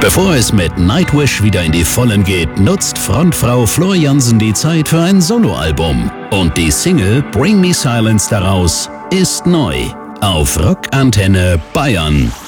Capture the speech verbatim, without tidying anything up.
Bevor es mit Nightwish wieder in die Vollen geht, nutzt Frontfrau Floor Jansen die Zeit für ein Soloalbum. Und die Single Bring Me Silence daraus ist neu auf Rock Antenne Bayern.